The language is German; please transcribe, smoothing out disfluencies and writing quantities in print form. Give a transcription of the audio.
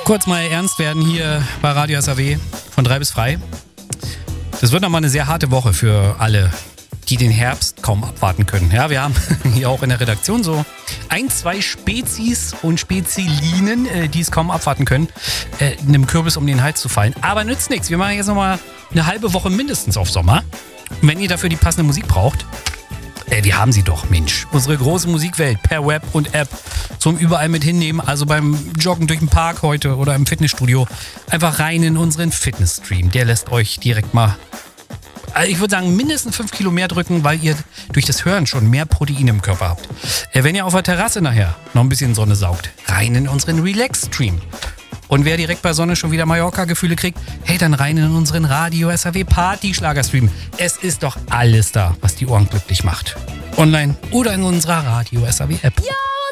Kurz mal ernst werden hier bei Radio SAW von 3 bis frei. Das wird nochmal eine sehr harte Woche für alle, die den Herbst kaum abwarten können. Ja, wir haben hier auch in der Redaktion so 2 Spezies und Spezilinen, die es kaum abwarten können, einem Kürbis um den Hals zu fallen. Aber nützt nichts. Wir machen jetzt nochmal eine halbe Woche mindestens auf Sommer. Und wenn ihr dafür die passende Musik braucht, wir haben sie doch, Mensch. Unsere große Musikwelt per Web und App zum überall mit hinnehmen. Also beim Joggen durch den Park heute oder im Fitnessstudio. Einfach rein in unseren Fitnessstream. Der lässt euch direkt mal, also ich würde sagen, mindestens 5 Kilo mehr drücken, weil ihr durch das Hören schon mehr Protein im Körper habt. Wenn ihr auf der Terrasse nachher noch ein bisschen Sonne saugt, rein in unseren Relax-Stream. Und wer direkt bei Sonne schon wieder Mallorca-Gefühle kriegt, hey, dann rein in unseren Radio SAW Party-Schlagerstream. Es ist doch alles da, was die Ohren glücklich macht. Online oder in unserer Radio SAW App. Ja!